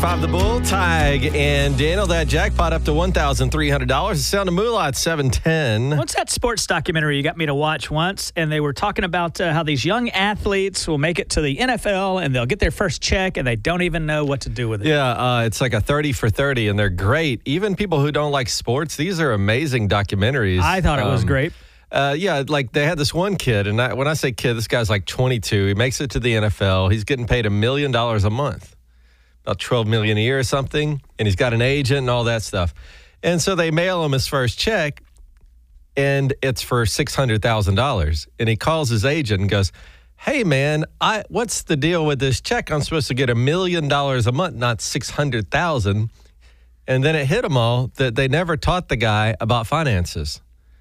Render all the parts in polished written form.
The Bull, Tig, and Daniel. That jackpot up to $1,300. The Sound of Moolah at 7:10. What's that sports documentary you got me to watch once? And they were talking about how these young athletes will make it to the NFL and they'll get their first check and they don't even know what to do with it. Yeah, it's like a 30 for 30, and they're great. Even people who don't like sports, these are amazing documentaries. I thought it was great. Yeah, like they had this one kid, and when I say kid, this guy's like 22. He makes it to the NFL. He's getting paid $1 million a month. About $12 million a year or something, and he's got an agent and all that stuff. And so they mail him his first check, and it's for $600,000. And he calls his agent and goes, "Hey, man, what's the deal with this check? I'm supposed to get $1 million a month, not $600,000." And then it hit them all that they never taught the guy about finances.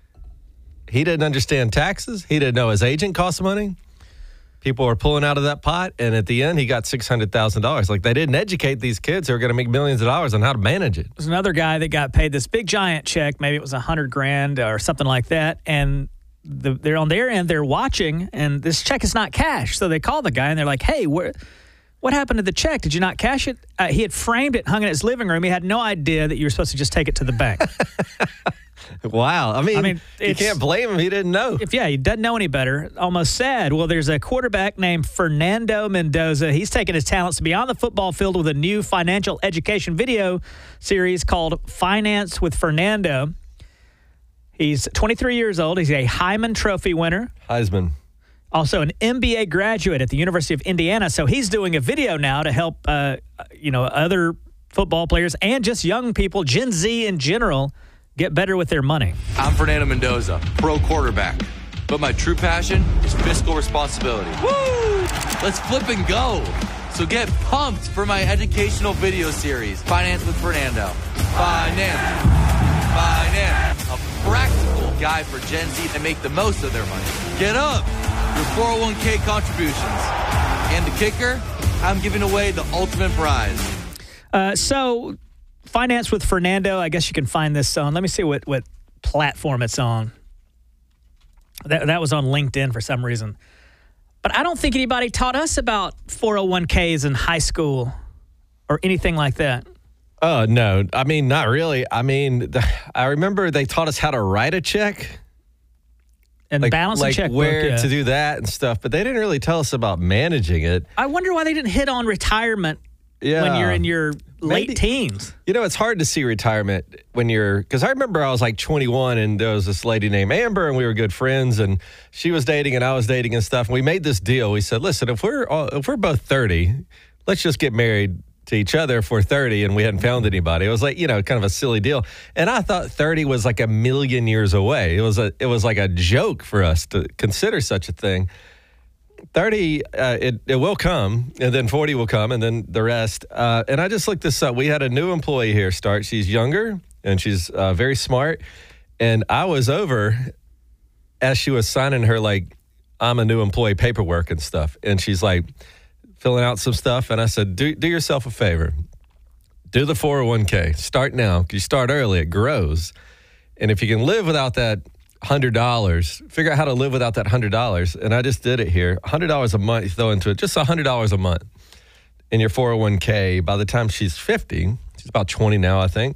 He didn't understand taxes. He didn't know his agent cost money. People were pulling out of that pot, and at the end, he got $600,000. Like, they didn't educate these kids who are going to make millions of dollars on how to manage it. There's another guy that got paid this big giant check. Maybe it was $100,000 or something like that. And they're on their end, they're watching, and this check is not cash. So they call the guy, and they're like, "Hey, what happened to the check? Did you not cash it?" He had framed it, hung it in his living room. He had no idea that you were supposed to just take it to the bank. Wow. I mean you can't blame him. He didn't know. He doesn't know any better. Almost sad. Well, there's a quarterback named Fernando Mendoza. He's taken his talents beyond the football field with a new financial education video series called Finance with Fernando. He's 23 years old. He's a Heisman Trophy winner. Heisman. Also an MBA graduate at the University of Indiana. So he's doing a video now to help, other football players and just young people, Gen Z in general, get better with their money. I'm Fernando Mendoza, pro quarterback. But my true passion is fiscal responsibility. Woo! Let's flip and go. So get pumped for my educational video series, Finance with Fernando. Finance. A practical guide for Gen Z to make the most of their money. Get up. Your 401k contributions. And the kicker, I'm giving away the ultimate prize. So Finance with Fernando, I guess you can find this on. Let me see what platform it's on. That was on LinkedIn for some reason. But I don't think anybody taught us about 401ks in high school or anything like that. Oh, no. I mean, not really. I mean, I remember they taught us how to write a check. And balance a checkbook. Where to do that and stuff. But they didn't really tell us about managing it. I wonder why they didn't hit on retirement when you're in your late teens. You know, it's hard to see retirement when because I remember I was like 21 and there was this lady named Amber and we were good friends and she was dating and I was dating and stuff. And we made this deal. We said, listen, if we're both 30, let's just get married to each other if we're 30 and we hadn't found anybody. It was like, kind of a silly deal. And I thought 30 was like a million years away. It was like a joke for us to consider such a thing. 30, it will come, and then 40 will come, and then the rest. And I just looked this up. We had a new employee here start. She's younger, and she's very smart. And I was over as she was signing her, like, I'm a new employee paperwork and stuff. And she's, like, filling out some stuff. And I said, do yourself a favor. Do the 401k. Start now. You start early. It grows. And if you can live without that $100, figure out how to live without that $100. And I just did it here. $100 a month, you throw into it, just $100 a month in your 401k. By the time she's 50, she's about 20 now, I think,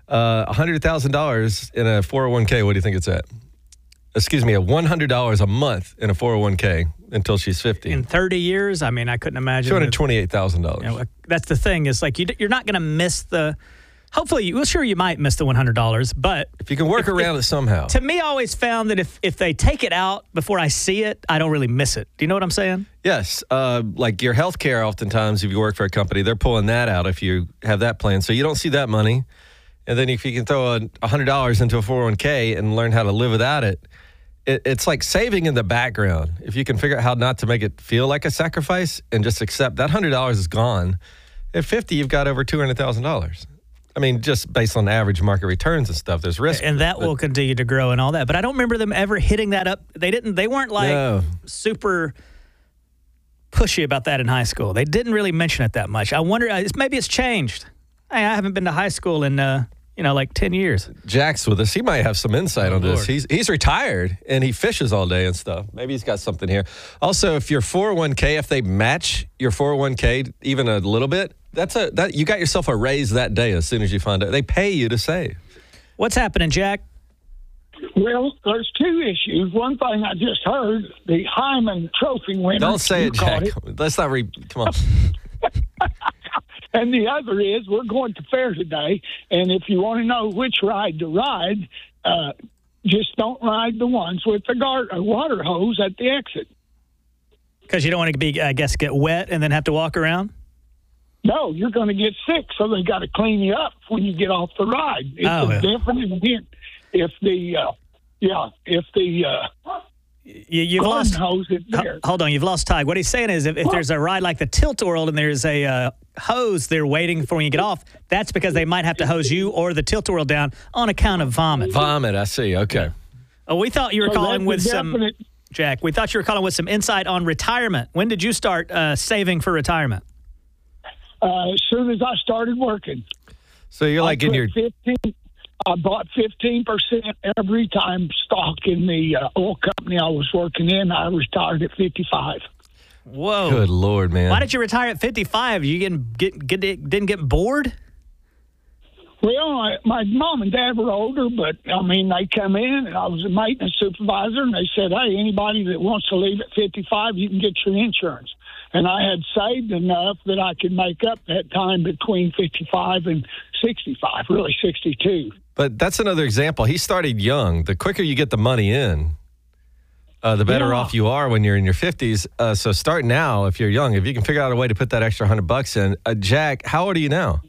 $100,000 in a 401k, what do you think it's at? Excuse me, $100 a month in a 401k until she's 50. In 30 years, I mean, I couldn't imagine. $228,000. That's the thing. It's like you're not going to miss the... Hopefully, you might miss the $100, but... If you can work around it somehow. To me, I always found that if they take it out before I see it, I don't really miss it. Do you know what I'm saying? Yes. Like your health care, oftentimes, if you work for a company, they're pulling that out if you have that plan. So you don't see that money. And then if you can throw $100 into a 401k and learn how to live without it, it's like saving in the background. If you can figure out how not to make it feel like a sacrifice and just accept that $100 is gone, at 50, you've got over $200,000. I mean, just based on average market returns and stuff, there's risk. And that will continue to grow and all that. But I don't remember them ever hitting that up. They weren't like super pushy about that in high school. They didn't really mention it that much. I wonder, maybe it's changed. I haven't been to high school in, like 10 years. Jack's with us. He might have some insight on this. He's retired and he fishes all day and stuff. Maybe he's got something here. Also, if your 401k, if they match your 401k even a little bit, You got yourself a raise that day as soon as you find out. They pay you to save. What's happening, Jack? Well, there's two issues. One thing I just heard, the Hyman Trophy winner. Don't say it, Jack. Let's not come on. And the other is we're going to fair today, and if you want to know which ride to ride, just don't ride the ones with the water hose at the exit. Because you don't want to be, I guess, get wet and then have to walk around? No, you're going to get sick, so they got to clean you up when you get off the ride. It's a different event. If the You've lost. hose is there. Hold on, you've lost Tig. What he's saying is if there's a ride like the Tilt-A-Whirl and there's a hose they're waiting for when you get off, that's because they might have to hose you or the Tilt-A-Whirl down on account of vomit. Vomit, I see. Okay. Oh, we thought you were calling with definite... Jack, we thought you were calling with some insight on retirement. When did you start saving for retirement? As soon as I started working. So you're like in your... I bought 15% every time stock in the oil company I was working in. I retired at 55. Whoa. Good Lord, man. Why did you retire at 55? You didn't get bored? Well, my mom and dad were older, but, I mean, they come in, and I was a maintenance supervisor, and they said, hey, anybody that wants to leave at 55, you can get your insurance. And I had saved enough that I could make up that time between 55 and 65, really 62. But that's another example. He started young. The quicker you get the money in, the better off you are when you're in your 50s. So start now if you're young. If you can figure out a way to put that extra $100 in. Jack, how old are you now?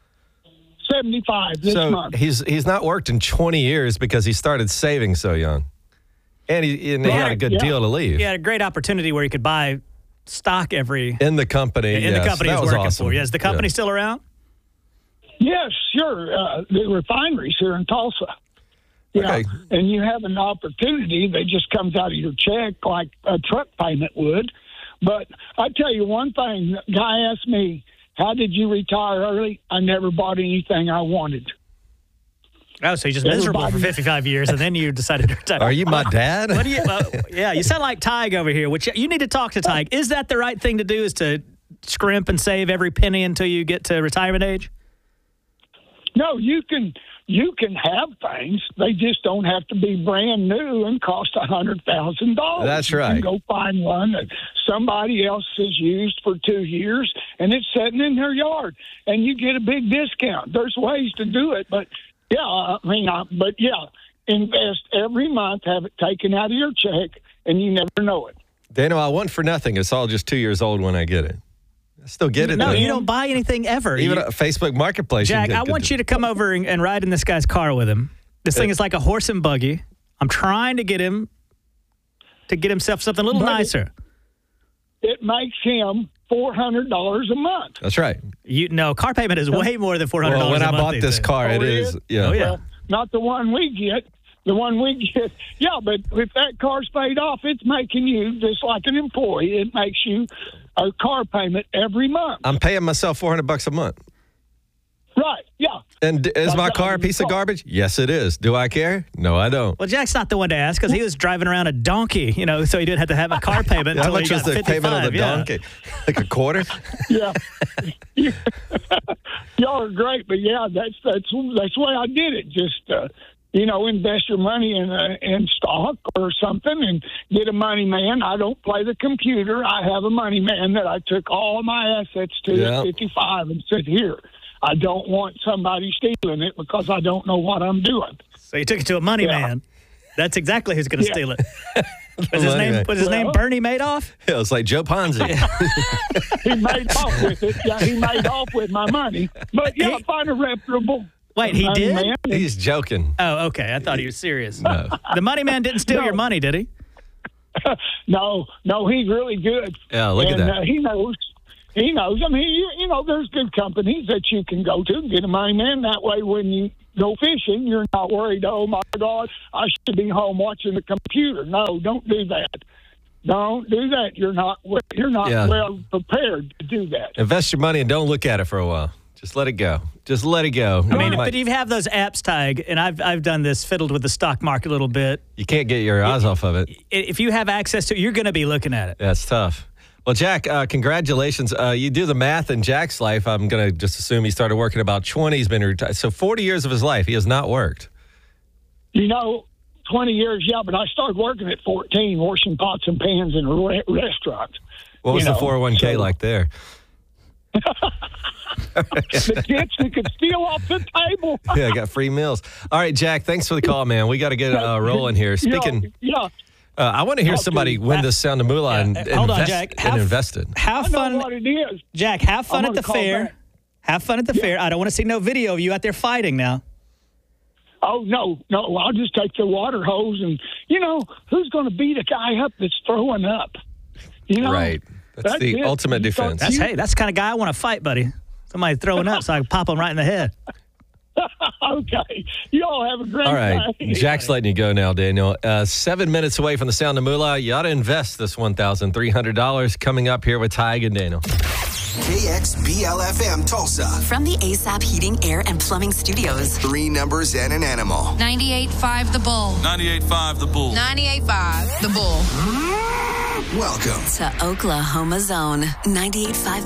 75 this month. He's not worked in 20 years because he started saving so young. And he had a good deal to leave. He had a great opportunity where he could buy stock in the company. The company he was working awesome. for. Is the company still around? Yes, sure. The refineries here in Tulsa. Yeah, okay. And you have an opportunity that just comes out of your check like a truck payment would. But I tell you one thing, the guy asked me, how did you retire early? I never bought anything I wanted. Oh, so you're just miserable for 55 years, and then you decided to retire. Are you my dad? What do you? Yeah, you sound like Tig over here. Which you need to talk to Tig. Is that the right thing to do? Is to scrimp and save every penny until you get to retirement age? No, you can have things. They just don't have to be brand new and cost $100,000. That's right. You can go find one that somebody else has used for 2 years, and it's sitting in their yard, and you get a big discount. There's ways to do it, but invest every month, have it taken out of your check, and you never know it. Daniel, I want for nothing. It's all just 2 years old when I get it. I still get it. No, though. you don't buy anything ever. Even Facebook Marketplace. Jack, I want you to come over and ride in this guy's car with him. This thing is like a horse and buggy. I'm trying to get him to get himself something a little nicer. It makes him $400 a month. That's right. Car payment is way more than $400 a month. Well, when I bought this car, it is. Yeah. Oh, yeah. Well, not the one we get. The one we get, but if that car's paid off, it's making you, just like an employee, it makes you a car payment every month. I'm paying myself $400 a month. Right, yeah. And is my car a piece of garbage? Yes, it is. Do I care? No, I don't. Well, Jack's not the one to ask because he was driving around a donkey, so he didn't have to have a car payment How until much he was got the 55. payment on the donkey? Like a quarter? Yeah. Y'all are great, but that's the way I did it. Just invest your money in stock or something and get a money man. I don't play the computer. I have a money man that I took all my assets to at 55 and said, here, I don't want somebody stealing it because I don't know what I'm doing. So you took it to a money man. That's exactly who's going to steal it. Was his name Bernie Madoff? Yeah, it's like Joe Ponzi. He made off with it. Yeah, he made off with my money. But find a reputable. Wait, he did? Man. He's joking. Oh, okay. I thought he was serious. No. The money man didn't steal your money, did he? No, he's really good. Yeah, look at that. He knows. I mean, there's good companies that you can go to and get a money man. That way, when you go fishing, you're not worried, oh, my God, I should be home watching the computer. No, don't do that. Don't do that. You're not well prepared to do that. Invest your money and don't look at it for a while. Just let it go. I mean, but if you have those apps, Tig, and I've done this, fiddled with the stock market a little bit. You can't get your eyes off of it. If you have access to it, you're going to be looking at it. That's tough. Well, Jack, congratulations. You do the math in Jack's life. I'm going to just assume he started working about 20. He's been retired. So 40 years of his life, he has not worked. 20 years, yeah, but I started working at 14, washing pots and pans in restaurants. What was the 401k like there? The kids that could steal off the table. Yeah, I got free meals. All right, Jack, thanks for the call, man. We got to get rolling here. Speaking, I want to hear somebody win this Sound of Moolah and hold on, Jack. invest it. Have fun. I know what it is. Jack, have fun at the fair. Back. Have fun at the fair. I don't want to see no video of you out there fighting now. Oh, no. I'll just take the water hose and, who's going to beat a guy up that's throwing up? Right. That's the ultimate defense. That's the kind of guy I want to fight, buddy. Somebody throwing up so I can pop him right in the head. Okay. You all have a great All right. night. Jack's letting you go now, Daniel. 7 minutes away from the Sound of Moolah. You ought to invest this $1,300 coming up here with Tig and Daniel. KXBL-FM Tulsa. From the ASAP Heating, Air, and Plumbing Studios. 3 numbers and an animal. 98.5 The Bull. 98.5 The Bull. 98.5 The Bull. Welcome To Oklahoma Zone. 98.5